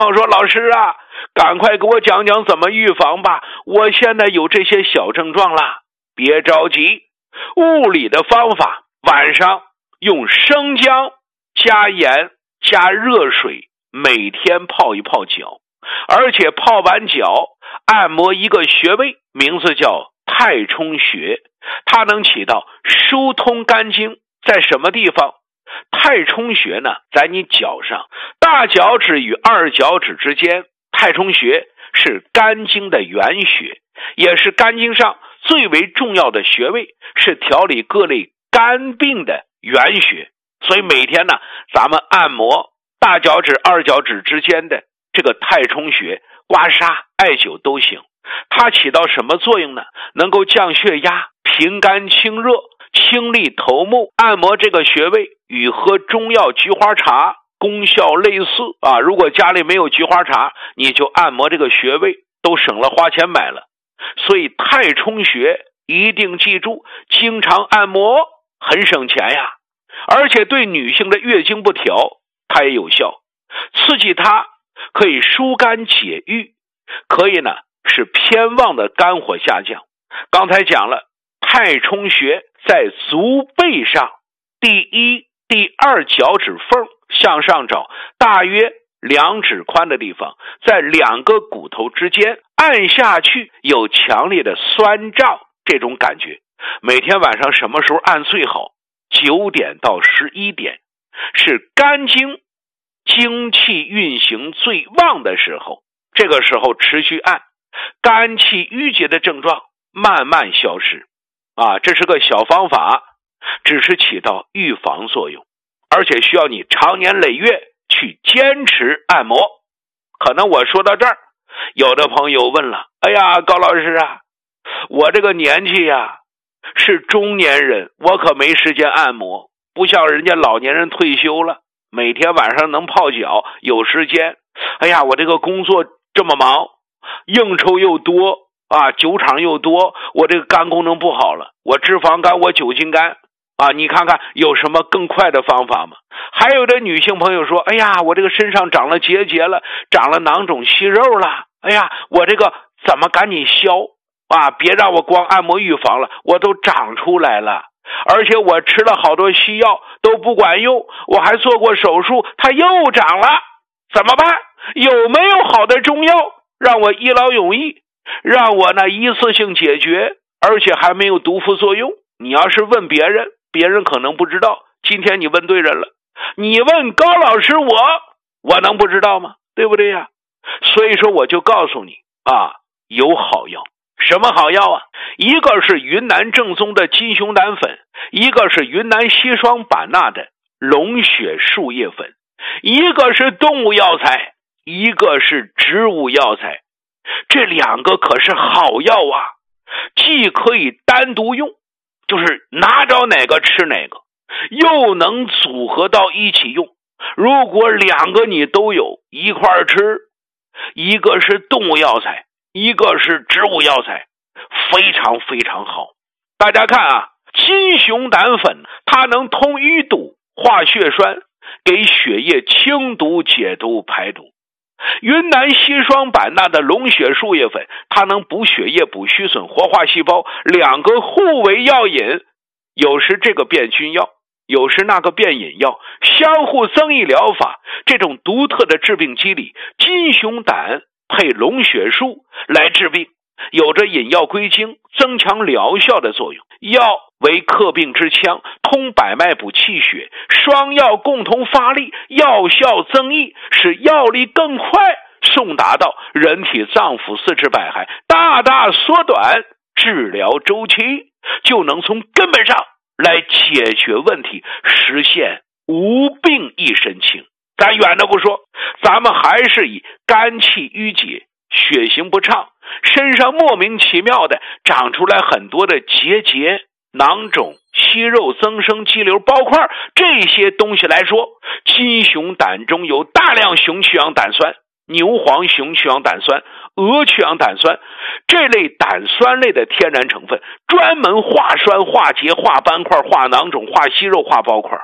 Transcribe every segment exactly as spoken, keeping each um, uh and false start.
我说老师啊，赶快给我讲讲怎么预防吧，我现在有这些小症状啦。别着急，物理的方法，晚上用生姜加盐加热水，每天泡一泡脚，而且泡完脚按摩一个穴位，名字叫太冲穴，它能起到疏通肝经。在什么地方？太冲穴呢，在你脚上，大脚趾与二脚趾之间。太冲穴是肝经的原穴，也是肝经上最为重要的穴位，是调理各类肝病的原穴。所以每天呢，咱们按摩大脚趾二脚趾之间的这个太冲穴，刮痧艾灸都行。它起到什么作用呢？能够降血压，平肝清热，清利头目。按摩这个穴位与喝中药菊花茶功效类似啊。如果家里没有菊花茶，你就按摩这个穴位，都省了花钱买了。所以太冲穴一定记住，经常按摩很省钱呀，而且对女性的月经不调它也有效，刺激它可以疏肝解郁，可以呢使偏旺的肝火下降。刚才讲了，太冲穴在足背上第一、第二脚趾缝向上找，大约两指宽的地方，在两个骨头之间按下去，有强烈的酸胀这种感觉。每天晚上什么时候按最好？九点到十一点，是肝经精气运行最旺的时候。这个时候持续按，肝气郁结的症状慢慢消失啊，这是个小方法，只是起到预防作用，而且需要你长年累月去坚持按摩。可能我说到这儿，有的朋友问了，哎呀，高老师啊，我这个年纪呀是中年人，我可没时间按摩，不像人家老年人退休了，每天晚上能泡脚，有时间。哎呀，我这个工作这么忙，应酬又多啊，酒场又多，我这个肝功能不好了，我脂肪肝，我酒精肝啊，你看看有什么更快的方法吗？还有的女性朋友说，哎呀，我这个身上长了结节了，长了囊肿息肉了，哎呀，我这个怎么赶紧消啊？别让我光按摩预防了，我都长出来了，而且我吃了好多西药都不管用，我还做过手术，它又长了，怎么办？有没有好的中药让我一劳永逸，让我呢一次性解决，而且还没有毒副作用？你要是问别人，别人可能不知道，今天你问对人了。你问高老师我，我能不知道吗？对不对呀？所以说我就告诉你啊，有好药。什么好药啊？一个是云南正宗的金熊胆粉，一个是云南西双版纳的龙血树叶粉，一个是动物药材，一个是植物药材。这两个可是好药啊，既可以单独用，就是拿着哪个吃哪个，又能组合到一起用。如果两个你都有一块儿吃，一个是动物药材，一个是植物药材，非常非常好。大家看啊，金熊胆粉它能通淤堵、化血栓，给血液清毒、解毒、排毒。云南西双版纳的龙血树叶粉，它能补血液、补虚损、活化细胞，两个互为药引，有时这个变菌药，有时那个变引药，相互增益疗法。这种独特的治病机理，金熊胆配龙血树来治病，有着引药归经、增强疗效的作用。药为克病之枪，通百脉补气血，双药共同发力，药效增益，使药力更快送达到人体脏腑四肢百骸，大大缩短治疗周期，就能从根本上来解决问题，实现无病一身轻。咱远的不说，咱们还是以肝气郁结、血行不畅，身上莫名其妙的长出来很多的结节、囊肿、息肉增生、肌瘤、包块，这些东西来说，金熊胆中有大量雄曲氧胆酸、牛黄雄曲氧胆酸、鹅曲氧胆酸这类胆酸类的天然成分，专门化栓、化结、化斑块、化囊肿、化息肉、化包块。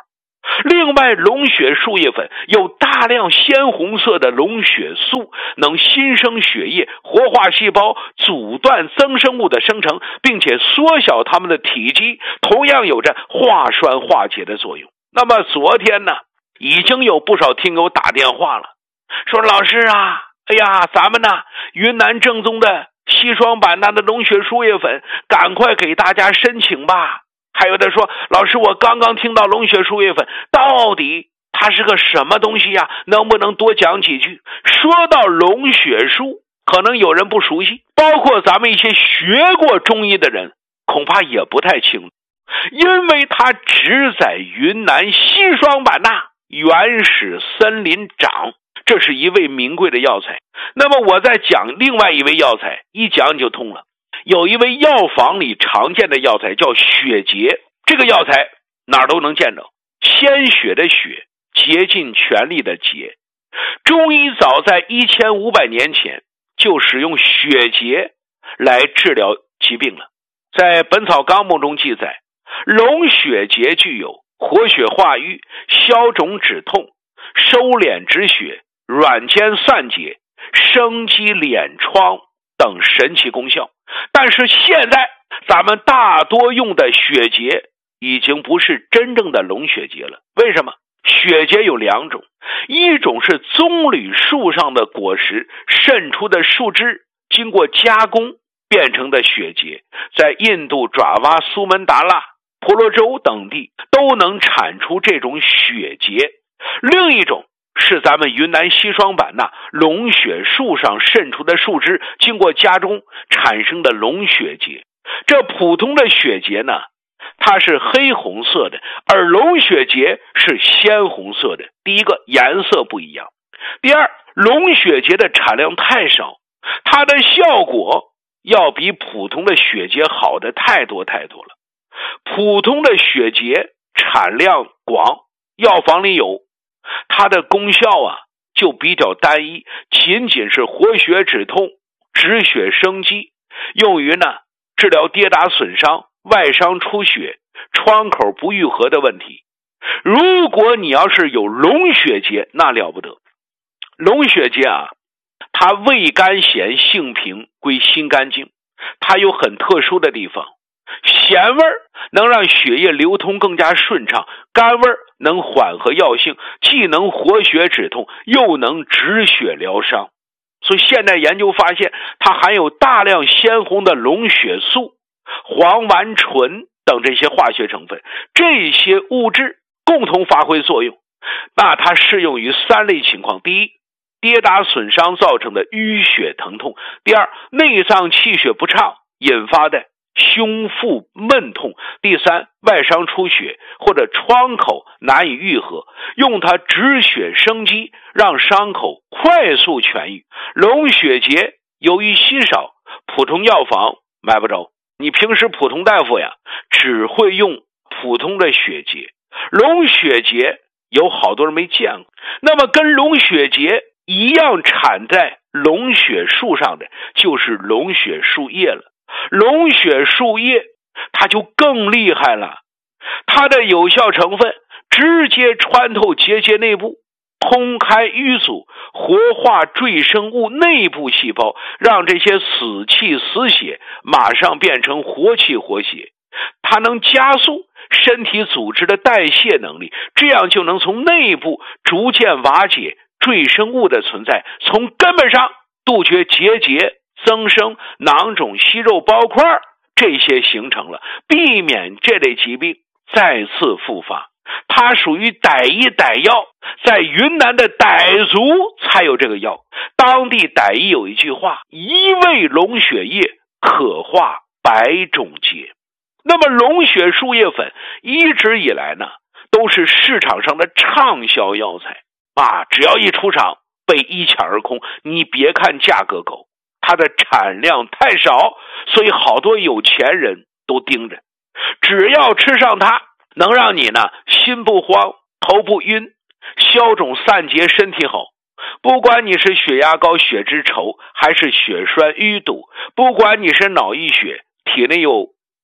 另外，龙血树叶粉有大量鲜红色的龙血素，能新生血液，活化细胞，阻断增生物的生成，并且缩小它们的体积，同样有着化栓化解的作用。那么昨天呢，已经有不少听友打电话了，说老师啊，哎呀，咱们呢云南正宗的硒霜版纳的龙血树叶粉，赶快给大家申请吧。还有的说，老师，我刚刚听到龙血树叶粉，到底它是个什么东西呀？能不能多讲几句？说到龙血树，可能有人不熟悉，包括咱们一些学过中医的人恐怕也不太清楚，因为它只在云南硒霜版纳原始森林长，这是一味名贵的药材。那么我再讲另外一味药材，一讲就通了。有一味药房里常见的药材叫血竭，这个药材哪儿都能见着，鲜血的血，竭尽全力的竭。中医早在一千五百年前就使用血竭来治疗疾病了。在《本草纲目》中记载，龙血竭具有活血化瘀、消肿止痛、收敛止血、软坚散结、生肌敛疮等神奇功效。但是现在咱们大多用的血竭已经不是真正的龙血竭了。为什么？血竭有两种，一种是棕榈树上的果实渗出的树枝，经过加工变成的血竭，在印度爪哇、苏门答腊、婆罗洲等地都能产出这种血竭。另一种是咱们云南硒霜版纳龙血树上渗出的树枝，经过加工产生的龙血竭。这普通的血竭呢，它是黑红色的，而龙血竭是鲜红色的。第一个，颜色不一样；第二，龙血竭的产量太少，它的效果要比普通的血竭好的太多太多了。普通的血竭产量广，药房里有，它的功效啊就比较单一，仅仅是活血止痛、止血生肌，用于呢治疗跌打损伤、外伤出血、创口不愈合的问题。如果你要是有龙血竭，那了不得。龙血竭啊，它味甘咸，性平，归心肝经，它有很特殊的地方。咸味能让血液流通更加顺畅，甘味能缓和药性，既能活血止痛，又能止血疗伤。所以现代研究发现，它含有大量鲜红的龙血素、黄烷醇等这些化学成分，这些物质共同发挥作用。那它适用于三类情况：第一，跌打损伤造成的淤血疼痛；第二，内脏气血不畅引发的胸腹闷痛；第三，外伤出血或者创口难以愈合，用它止血生肌，让伤口快速痊愈。龙血竭由于稀少，普通药房买不着，你平时普通大夫呀只会用普通的血竭，龙血竭有好多人没见过。那么跟龙血竭一样产在龙血树上的就是龙血树叶了。龙血树叶它就更厉害了，它的有效成分直接穿透结节内部，通开淤阻，活化赘生物内部细胞，让这些死气死血马上变成活气活血。它能加速身体组织的代谢能力，这样就能从内部逐渐瓦解赘生物的存在，从根本上杜绝结节、增生、囊肿、息肉包块这些形成了，避免这类疾病再次复发。它属于傣医傣药，在云南的傣族才有这个药。当地傣医有一句话：一味龙血叶可化百种结。那么龙血树叶粉一直以来呢，都是市场上的畅销药材啊，只要一出厂被一抢而空。你别看价格高，它的产量太少，所以好多有钱人都盯着。只要吃上它，能让你呢心不慌、头不晕、消肿散结，身体好。不管你是血压高、血脂稠，还是血栓淤堵，不管你是脑溢血、体内有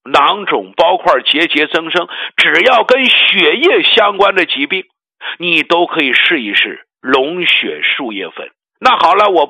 囊肿、包块、结节增生，只要跟血液相关的疾病，你都可以试一试龙血树叶粉。那好了，我